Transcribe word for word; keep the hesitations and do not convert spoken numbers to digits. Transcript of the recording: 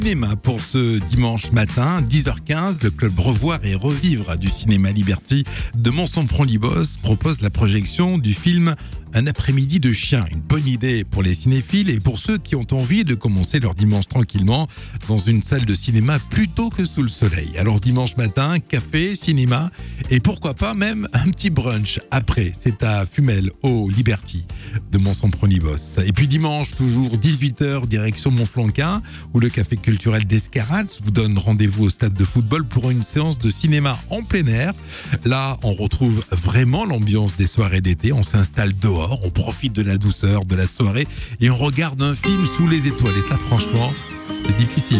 Cinéma pour ce dimanche matin, dix heures quinze, le club Revoir et Revivre du cinéma Liberty de Monson-Prolibos propose la projection du film Un après-midi de chien. Une bonne idée pour les cinéphiles et pour ceux qui ont envie de commencer leur dimanche tranquillement dans une salle de cinéma plutôt que sous le soleil. Alors dimanche matin, café, cinéma et pourquoi pas même un petit brunch après. C'est à Fumel au Liberty de Monson-Prolibos. Et puis dimanche, toujours dix-huit heures, direction Montflanquin, où le café culturel d'Escarats vous donne rendez-vous au stade de football pour une séance de cinéma en plein air. Là, on retrouve vraiment l'ambiance des soirées d'été. On s'installe dehors, on profite de la douceur de la soirée et on regarde un film sous les étoiles. Et ça, franchement, c'est difficile.